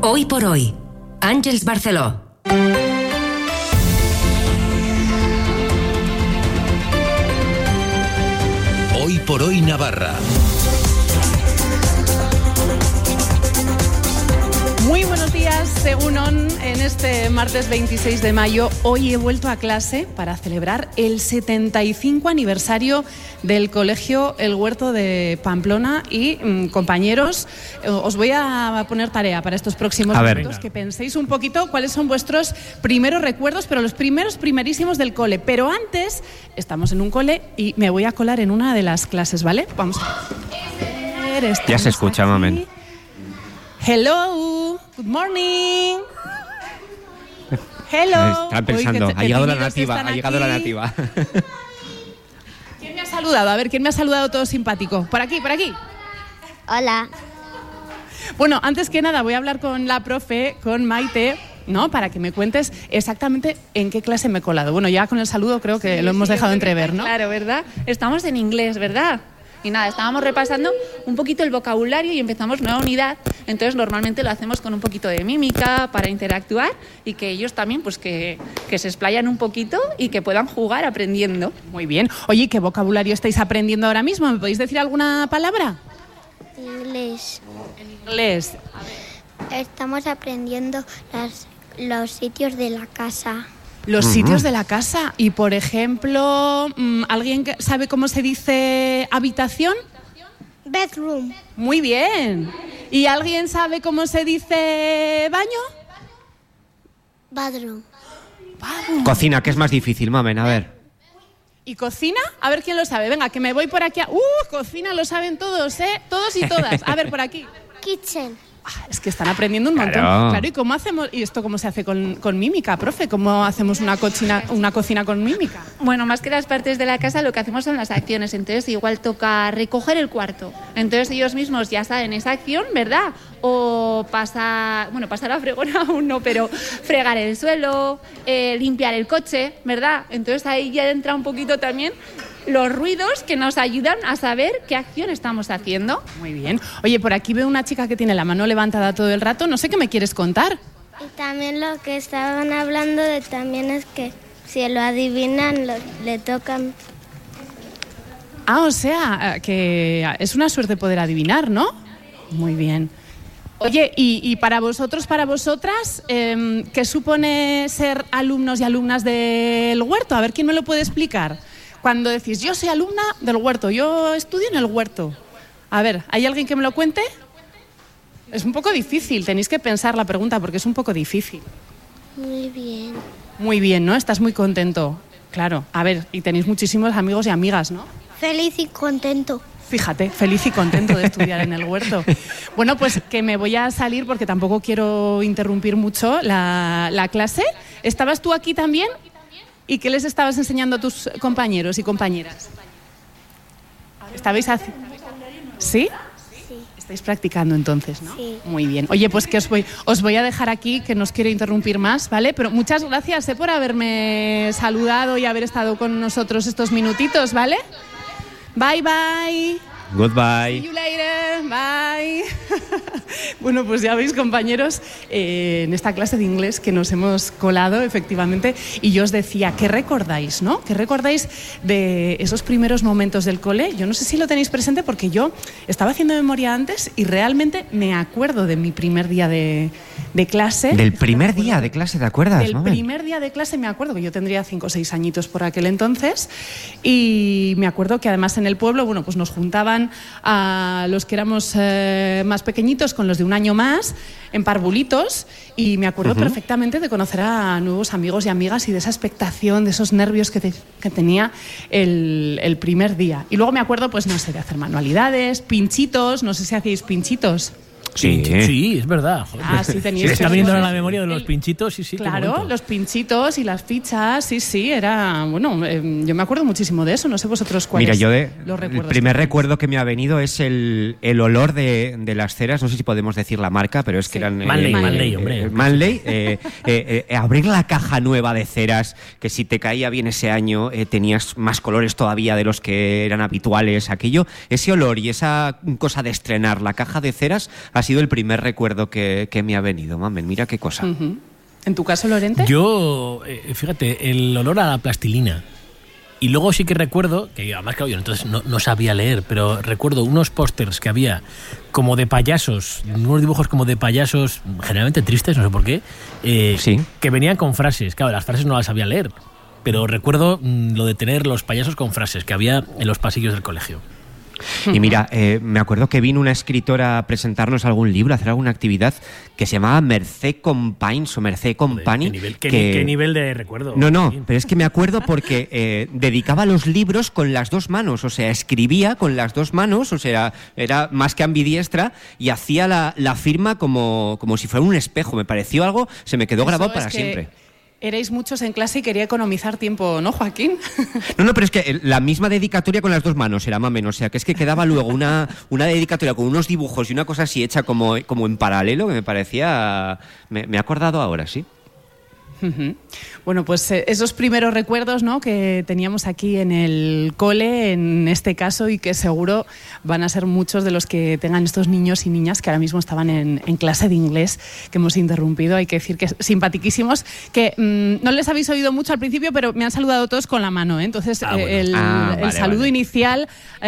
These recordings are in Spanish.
Hoy por hoy, Àngels Barceló. Hoy por hoy Navarra. Muy buenos días, según ON, en este martes 26 de mayo. Hoy he vuelto a clase para celebrar el 75 aniversario del Colegio El Huerto de Pamplona y, compañeros, os voy a poner tarea para estos próximos minutos, que penséis un poquito cuáles son vuestros primeros recuerdos, pero los primerísimos del cole. Pero antes, estamos en un cole y me voy a colar en una de las clases, ¿vale? Vamos a ver. Ya se escucha, mamen. Hello, good morning. Hello. Están pensando, ha llegado la nativa. ¿Quién me ha saludado? A ver, ¿quién me ha saludado todo simpático? Por aquí. Hola. Bueno, antes que nada voy a hablar con la profe, con Maite, ¿no? Para que me cuentes exactamente en qué clase me he colado. Bueno, ya con el saludo creo que lo hemos dejado entrever, ¿no? Claro, ¿verdad? Estamos en inglés, ¿verdad? Y nada, estábamos repasando un poquito el vocabulario y empezamos nueva unidad. Entonces, normalmente lo hacemos con un poquito de mímica para interactuar y que ellos también, pues que se explayan un poquito y que puedan jugar aprendiendo. Muy bien. Oye, ¿qué vocabulario estáis aprendiendo ahora mismo? ¿Me podéis decir alguna palabra? Inglés. En inglés. Estamos aprendiendo los sitios de la casa. Los sitios de la casa. Y, por ejemplo, ¿alguien sabe cómo se dice habitación? Bedroom. Muy bien. ¿Y alguien sabe cómo se dice baño? Bathroom. Cocina, que es más difícil, mamen, a ver. ¿Y cocina? A ver quién lo sabe. Venga, que me voy por aquí. Cocina lo saben todos, ¿eh? Todos y todas. A ver, por aquí. Kitchen. Es que están aprendiendo un montón. Claro, ¿y cómo hacemos? ¿Y esto cómo se hace con mímica, profe? ¿Cómo hacemos una cocina con mímica? Bueno, más que las partes de la casa, lo que hacemos son las acciones. Entonces, igual toca recoger el cuarto. Entonces, ellos mismos ya saben esa acción, ¿verdad? O pasar la fregona aún no, pero fregar el suelo, limpiar el coche, ¿verdad? Entonces, ahí ya entra un poquito también los ruidos que nos ayudan a saber qué acción estamos haciendo. Muy bien. Oye, por aquí veo una chica que tiene la mano levantada todo el rato. No sé qué me quieres contar. Y también lo que estaban hablando también es que si lo adivinan, le tocan. O sea, que es una suerte poder adivinar, ¿no? Muy bien. Oye, y para vosotros, para vosotras, ¿qué supone ser alumnos y alumnas del huerto? A ver, ¿quién me lo puede explicar? Cuando decís, yo soy alumna del huerto, yo estudio en el huerto. A ver, ¿hay alguien que me lo cuente? Es un poco difícil, tenéis que pensar la pregunta porque es un poco difícil. Muy bien. Muy bien, ¿no? Estás muy contento. Claro, a ver, y tenéis muchísimos amigos y amigas, ¿no? Feliz y contento. Fíjate, feliz y contento de estudiar en el huerto. Bueno, pues que me voy a salir porque tampoco quiero interrumpir mucho la clase. ¿Estabas tú aquí también? ¿Y qué les estabas enseñando a tus compañeros y compañeras? ¿Estabais haciendo? ¿Sí? Sí. Estáis practicando entonces, ¿no? Sí. Muy bien. Oye, pues que os voy a dejar aquí, que no os quiero interrumpir más, ¿vale? Pero muchas gracias por haberme saludado y haber estado con nosotros estos minutitos, ¿vale? Bye, bye. Goodbye. See you later. Bye. Bueno, pues ya veis, compañeros, en esta clase de inglés que nos hemos colado, efectivamente, y yo os decía, ¿qué recordáis, no? ¿Qué recordáis de esos primeros momentos del cole? Yo no sé si lo tenéis presente porque yo estaba haciendo memoria antes y realmente me acuerdo de mi primer día de clase. ¿Del primer día de clase, te acuerdas? Del primer día de clase me acuerdo, que yo tendría 5 o 6 añitos por aquel entonces, y me acuerdo que además en el pueblo, bueno, pues nos juntaban a los que éramos más pequeñitos con los de un año más en parvulitos, y me acuerdo perfectamente de conocer a nuevos amigos y amigas y de esa expectación, de esos nervios que tenía el primer día. Y luego me acuerdo, pues no sé, de hacer manualidades, pinchitos, no sé si hacíais pinchitos. Sí, es verdad. Joder. Sí, teníais. Se está viendo en la memoria de los pinchitos, sí. Claro, los pinchitos y las fichas, sí, era... Bueno, yo me acuerdo muchísimo de eso, no sé vosotros cuáles. Mira, yo el primer recuerdo que me ha venido es el olor de las ceras, no sé si podemos decir la marca, pero es que eran... Manley, hombre. Manley, abrir la caja nueva de ceras, que si te caía bien ese año tenías más colores todavía de los que eran habituales, aquello, ese olor y esa cosa de estrenar la caja de ceras ha ha sido el primer recuerdo que me ha venido. Mamen, mira qué cosa. Uh-huh. ¿En tu caso, Lorente? Yo, fíjate, el olor a la plastilina. Y luego sí que recuerdo, que además, claro, yo entonces no sabía leer, pero recuerdo unos pósters que había como de payasos, unos dibujos como de payasos, generalmente tristes, no sé por qué, sí, que venían con frases. Claro, las frases no las sabía leer, pero recuerdo lo de tener los payasos con frases que había en los pasillos del colegio. Y mira, me acuerdo que vino una escritora a presentarnos algún libro, a hacer alguna actividad que se llamaba Mercé Company o Mercé Company. ¿Qué nivel de recuerdo? No, pero es que me acuerdo porque dedicaba los libros con las dos manos, o sea, escribía con las dos manos, o sea, era más que ambidiestra y hacía la firma como si fuera un espejo. Me pareció algo, se me quedó grabado para siempre. Erais muchos en clase y quería economizar tiempo, ¿no, Joaquín? No, pero es que la misma dedicatoria con las dos manos era Mamen, o sea, que es que quedaba luego una dedicatoria con unos dibujos y una cosa así hecha como en paralelo, que me parecía... Me he acordado ahora, sí. Uh-huh. Bueno, pues esos primeros recuerdos, ¿no?, que teníamos aquí en el cole, en este caso, y que seguro van a ser muchos de los que tengan estos niños y niñas que ahora mismo estaban en clase de inglés, que hemos interrumpido. Hay que decir que simpaticísimos, que no les habéis oído mucho al principio, pero me han saludado todos con la mano, ¿eh? Entonces el saludo inicial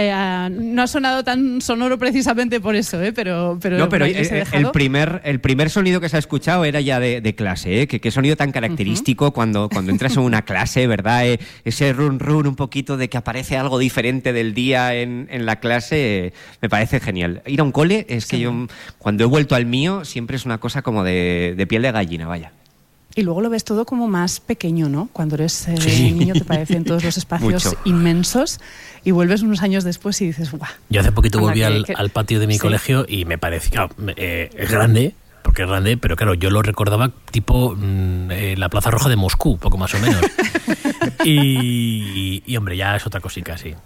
no ha sonado tan sonoro precisamente por eso, ¿eh? Pero el primer sonido que se ha escuchado era ya de clase, ¿eh? Qué sonido tan característico. Uh-huh. Cuando entras en una clase, ¿verdad? Ese run un poquito de que aparece algo diferente del día en la clase, me parece genial. Ir a un cole es que yo, cuando he vuelto al mío, siempre es una cosa como de piel de gallina, vaya. Y luego lo ves todo como más pequeño, ¿no? Cuando eres niño te parecen todos los espacios inmensos y vuelves unos años después y dices, ¡guau! Yo hace poquito volví al patio de mi colegio y me parece, claro, es grande, porque es grande, pero claro, yo lo recordaba tipo la Plaza Roja de Moscú, poco más o menos. y hombre, ya es otra cosica, sí.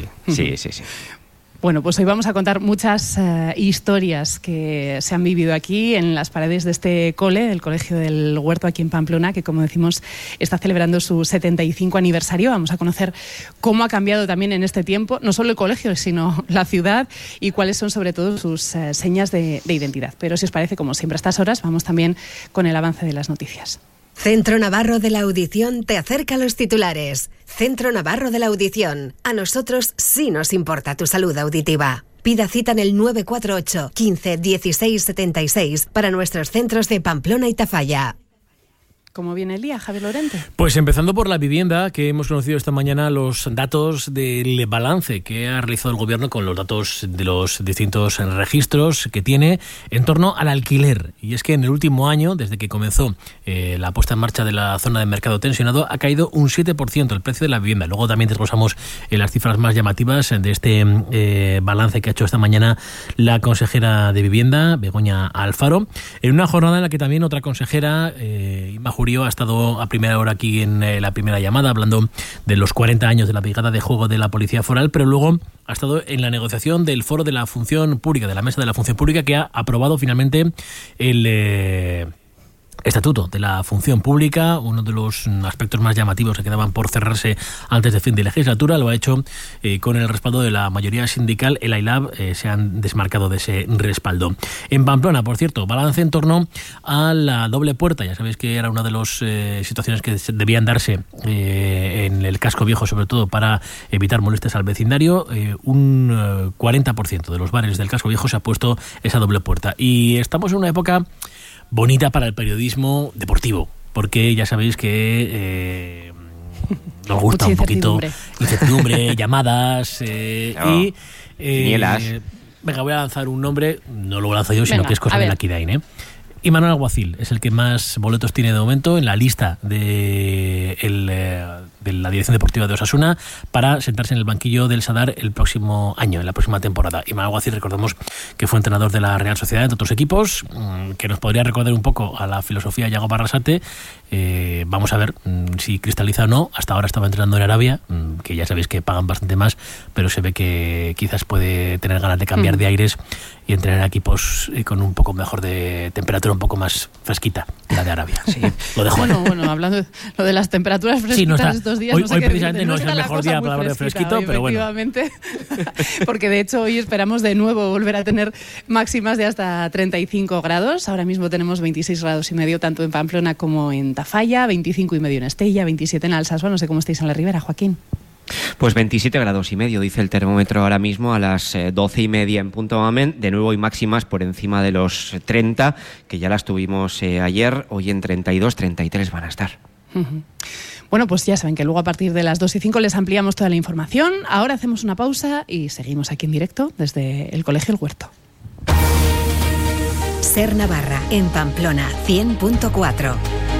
Bueno, pues hoy vamos a contar muchas historias que se han vivido aquí en las paredes de este cole, el Colegio del Huerto aquí en Pamplona, que como decimos está celebrando su 75 aniversario. Vamos a conocer cómo ha cambiado también en este tiempo, no solo el colegio, sino la ciudad y cuáles son sobre todo sus señas de identidad. Pero si os parece, como siempre a estas horas, vamos también con el avance de las noticias. Centro Navarro de la Audición te acerca a los titulares. Centro Navarro de la Audición. A nosotros sí nos importa tu salud auditiva. Pida cita en el 948 15 16 76 para nuestros centros de Pamplona y Tafalla. ¿Cómo viene el día, Javier Lorente? Pues empezando por la vivienda, que hemos conocido esta mañana los datos del balance que ha realizado el Gobierno con los datos de los distintos registros que tiene en torno al alquiler. Y es que en el último año, desde que comenzó la puesta en marcha de la zona de mercado tensionado, ha caído un 7% el precio de la vivienda. Luego también desglosamos las cifras más llamativas de este balance que ha hecho esta mañana la consejera de Vivienda, Begoña Alfaro, en una jornada en la que también otra consejera, Inma Jurío, ha estado a primera hora aquí en la primera llamada hablando de los 40 años de la Brigada de Juego de la Policía Foral, pero luego ha estado en la negociación del Foro de la Función Pública, de la Mesa de la Función Pública, que ha aprobado finalmente el Estatuto de la Función Pública, uno de los aspectos más llamativos que quedaban por cerrarse antes de fin de legislatura. Lo ha hecho con el respaldo de la mayoría sindical. El AILAB se han desmarcado de ese respaldo. En Pamplona, por cierto, balance en torno a la doble puerta. Ya sabéis que era una de las situaciones que debían darse en el casco viejo, sobre todo para evitar molestias al vecindario. Un 40% de los bares del casco viejo se ha puesto esa doble puerta. Y estamos en una época bonita para el periodismo deportivo, porque ya sabéis que nos gusta un poquito incertidumbre, llamadas y venga, voy a lanzar un nombre, no lo lanzo yo, sino que es cosa de la Kidain, Imanol Alguacil es el que más boletos tiene de momento en la lista de la dirección deportiva de Osasuna para sentarse en el banquillo del Sadar el próximo año, en la próxima temporada. Imanol Alguacil, recordemos que fue entrenador de la Real Sociedad, de otros equipos, que nos podría recordar un poco a la filosofía de Yago Barrasate. Vamos a ver si cristaliza o no. Hasta ahora estaba entrenando en Arabia, que ya sabéis que pagan bastante más, pero se ve que quizás puede tener ganas de cambiar de aires y entrenar equipos con un poco mejor de temperatura, un poco más fresquita que la de Arabia. Sí, lo dejo. Bueno, hablando de lo de las temperaturas fresquitas estos días. Hoy precisamente no es el mejor día para hablar de fresquito, pero bueno. Efectivamente, porque de hecho hoy esperamos de nuevo volver a tener máximas de hasta 35 grados. Ahora mismo tenemos 26 grados y medio tanto en Pamplona como en Tafalla, 25 y medio en Estella, 27 en Alsasua. No sé cómo estáis en la Ribera, Joaquín. Pues 27 grados y medio, dice el termómetro ahora mismo a las 12:30 en Punto Mamen. De nuevo hay máximas por encima de los 30, que ya las tuvimos ayer. Hoy en 32, 33 van a estar. Bueno, pues ya saben que luego a partir de las 2:05 les ampliamos toda la información. Ahora hacemos una pausa y seguimos aquí en directo desde el Colegio El Huerto. Ser Navarra, en Pamplona, 100.4.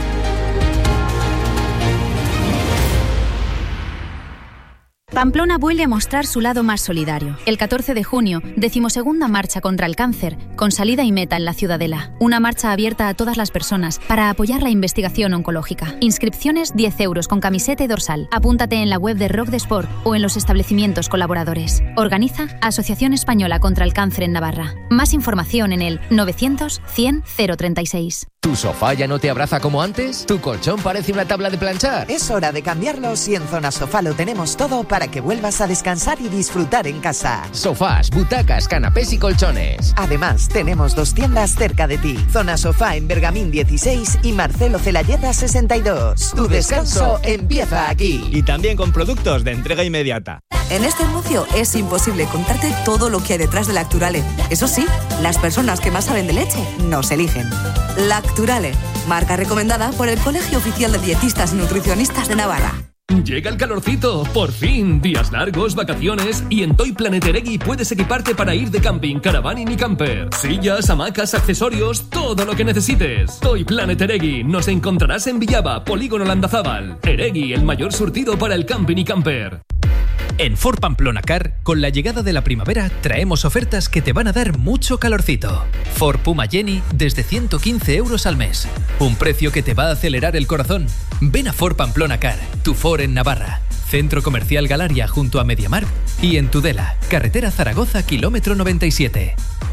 Pamplona vuelve a mostrar su lado más solidario. El 14 de junio, 12ª Marcha contra el Cáncer, con salida y meta en la Ciudadela. Una marcha abierta a todas las personas para apoyar la investigación oncológica. Inscripciones 10 euros con camiseta y dorsal. Apúntate en la web de Rock de Sport o en los establecimientos colaboradores. Organiza Asociación Española contra el Cáncer en Navarra. Más información en el 900 100 036. ¿Tu sofá ya no te abraza como antes? ¿Tu colchón parece una tabla de planchar? Es hora de cambiarlos y en Zona Sofá lo tenemos todo para que vuelvas a descansar y disfrutar en casa. Sofás, butacas, canapés y colchones. Además, tenemos 2 tiendas cerca de ti. Zona Sofá en Bergamín 16 y Marcelo Celayeda 62. Tu descanso empieza aquí. Y también con productos de entrega inmediata. En este anuncio es imposible contarte todo lo que hay detrás de Lacturale. Eso sí, las personas que más saben de leche nos eligen. Lacturale, marca recomendada por el Colegio Oficial de Dietistas y Nutricionistas de Navarra. Llega el calorcito, por fin, días largos, vacaciones y en Toy Planet Eregui puedes equiparte para ir de camping, caravaning y camper. Sillas, hamacas, accesorios, todo lo que necesites. Toy Planet Eregui, nos encontrarás en Villaba, Polígono Landazábal. Eregui, el mayor surtido para el camping y camper. En Ford Pamplona Car, con la llegada de la primavera, traemos ofertas que te van a dar mucho calorcito. Ford Puma Jenny desde 115 euros al mes. Un precio que te va a acelerar el corazón. Ven a Ford Pamplona Car, tu Ford en Navarra. Centro Comercial Galaria junto a Mediamar y en Tudela, carretera Zaragoza, kilómetro 97.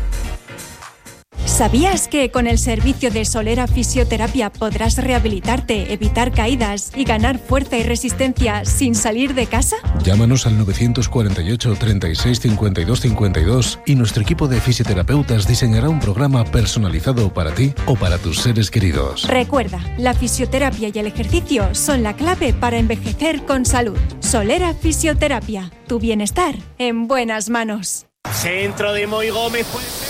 ¿Sabías que con el servicio de Solera Fisioterapia podrás rehabilitarte, evitar caídas y ganar fuerza y resistencia sin salir de casa? Llámanos al 948 36 52 52 y nuestro equipo de fisioterapeutas diseñará un programa personalizado para ti o para tus seres queridos. Recuerda, la fisioterapia y el ejercicio son la clave para envejecer con salud. Solera Fisioterapia, tu bienestar en buenas manos. Centro de Moy Gómez.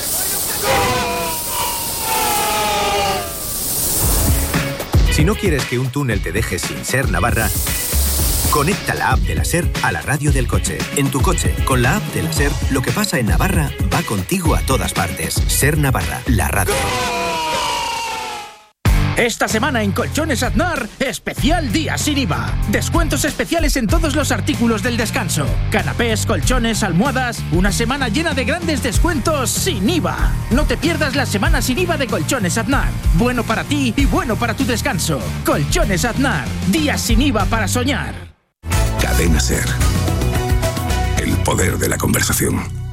Si no quieres que un túnel te deje sin Ser Navarra, conecta la app de la Ser a la radio del coche. En tu coche, con la app de la Ser, lo que pasa en Navarra va contigo a todas partes. Ser Navarra, la radio. Esta semana en Colchones Aznar, especial día sin IVA. Descuentos especiales en todos los artículos del descanso. Canapés, colchones, almohadas. Una semana llena de grandes descuentos sin IVA. No te pierdas la semana sin IVA de Colchones Aznar. Bueno para ti y bueno para tu descanso. Colchones Aznar. Días sin IVA para soñar. Cadena Ser. El poder de la conversación.